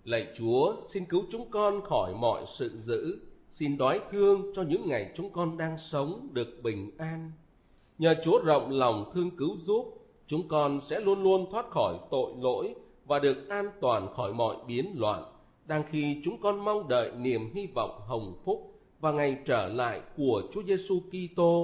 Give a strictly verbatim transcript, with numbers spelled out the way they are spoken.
Lạy Chúa, xin cứu chúng con khỏi mọi sự dữ, xin đoái thương cho những ngày chúng con đang sống được bình an. Nhờ Chúa rộng lòng thương cứu giúp, chúng con sẽ luôn luôn thoát khỏi tội lỗi và được an toàn khỏi mọi biến loạn, đang khi chúng con mong đợi niềm hy vọng hồng phúc và ngày trở lại của Chúa Giêsu Kitô